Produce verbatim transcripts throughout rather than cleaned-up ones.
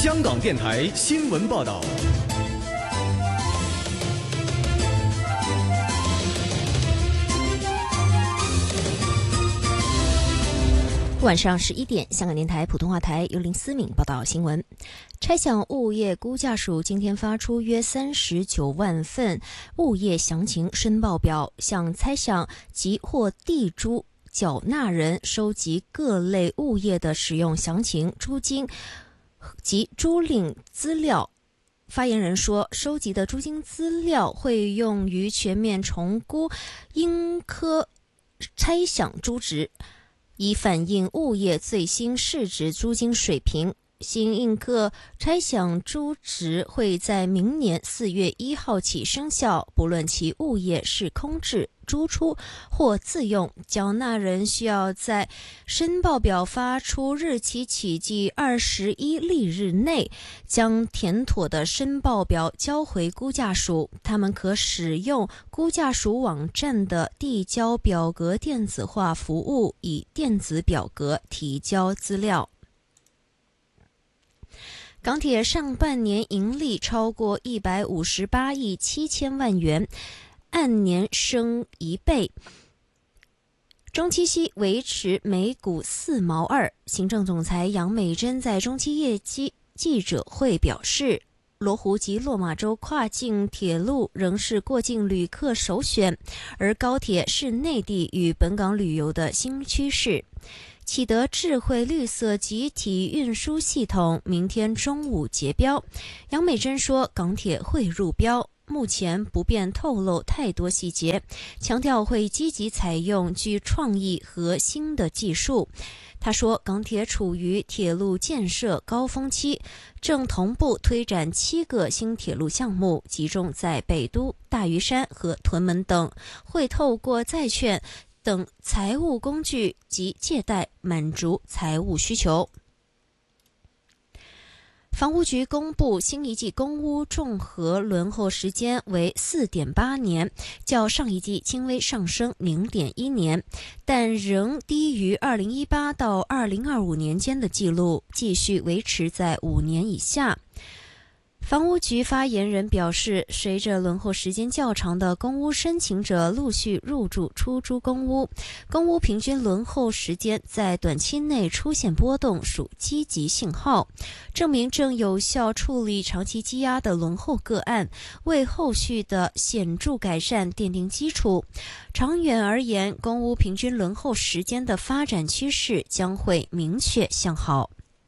香港电台新闻报道。 晚上十一点，香港电台普通话台由林思敏报道新闻。差餉物业估价署今天发出约三十九万份物业详情申报表，向差餉及或地租缴纳人收集各类物业的使用详情、租金及租赁资料。发言人说，收集的租金资料会用于全面重估应科差餉租值，以反映物业最新市值租金水平。新应课差餉租值会在明年四月一号起生效，不论其物业是空置、租出或自用，缴纳人需要在申报表发出日期起计二十一例日内，将填妥的申报表交回估价署。他们可使用估价署网站的递交表格电子化服务，以电子表格提交资料。港铁上半年盈利超过一百五十八亿七千万元，按年升一倍。中期息维持每股四毛二。行政总裁杨美珍在中期业绩记者会表示，罗湖及落马洲跨境铁路仍是过境旅客首选，而高铁是内地与本港旅游的新趋势。启德智慧绿色集体运输系统明天中午结标，杨美珍说港铁会入标，目前不便透露太多细节，强调会积极采用具创意和新的技术。他说，港铁处于铁路建设高峰期，正同步推展七个新铁路项目，集中在北都、大屿山和屯门等，会透过债券等财务工具及借贷满足财务需求。房屋局公布新一季公屋综合轮候时间为 四点八年，较上一季轻微上升 零点一年，但仍低于二零一八到二零二五年间的记录，继续维持在五年以下。房屋局发言人表示，随着轮候时间较长的公屋申请者陆续入住出租公屋，公屋平均轮候时间在短期内出现波动属积极信号，证明正有效处理长期积压的轮候个案，为后续的显著改善奠定基础。长远而言，公屋平均轮候时间的发展趋势将会明确向好。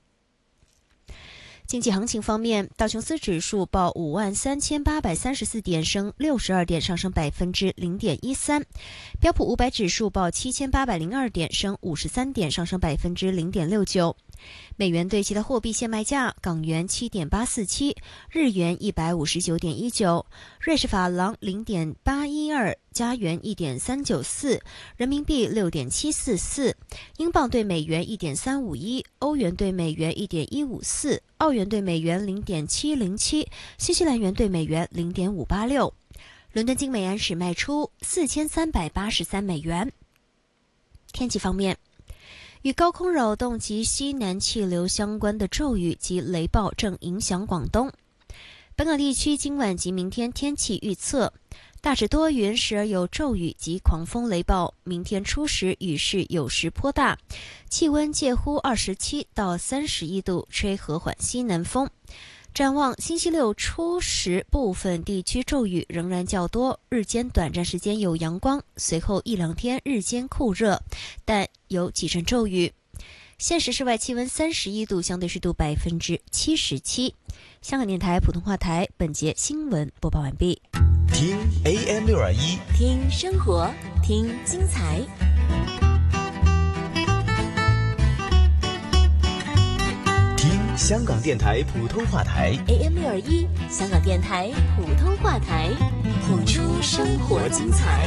经济行情方面，道琼斯指数报五万三千八百三十四点，升六十二点，上升百分之零点一三。标普五百指数报七千八百零二点，升五十三点，上升百分之零点六九。美元对其他货币现卖价：港元七点八四七，日元一百五十九点一九，瑞士法郎零点八一二，加元一点三九四，人民币六点七四四，英镑对美元一点三五一，欧元对美元一点一五四，澳元对美元零点七零七，新西兰元对美元零点五八六。伦敦金每安士卖出四千三百八十三美元。天气方面，与高空扰动及西南气流相关的骤雨及雷暴正影响广东。本港地区今晚及明天天气预测：大致多云，时而有骤雨及狂风雷暴。明天初时雨势有时颇大，气温介乎二十七到三十一度，吹和缓西南风。展望星期六初时，部分地区骤雨仍然较多，日间短暂时间有阳光，随后一两天日间酷热，但有几阵骤雨。现时室外气温三十一度，相对湿度百分之七十七。香港电台普通话台本节新闻播报完毕。 听 A M 六二一， 听生活，听精彩。 香港电台普通话台 A M 六二一，香港电台普通话台，谱出生活精彩。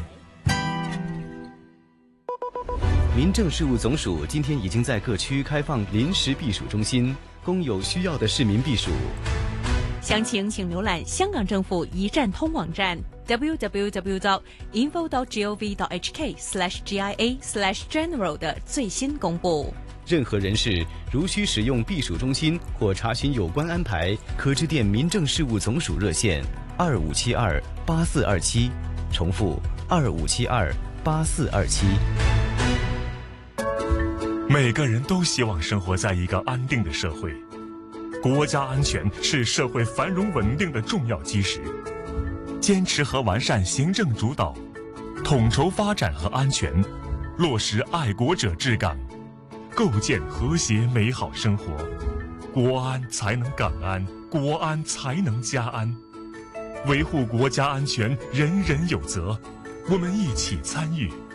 民政事务总署今天已经在各区开放临时避暑中心，供有需要的市民避暑。 详情请浏览香港政府一站通网站 double-u double-u double-u dot info dot gov dot h k slash G I A slash general 的最新公布。 任何人士如需使用避暑中心或查询有关安排，可致电民政事务总署热线二五七二八四二七，重复二五七二八四二七。 每个人都希望生活在一个安定的社会，国家安全是社会繁荣稳定的重要基石。坚持和完善行政主导，统筹发展和安全，落实爱国者治港，构建和谐美好生活，国安才能港安，国安才能家安。维护国家安全，人人有责，我们一起参与，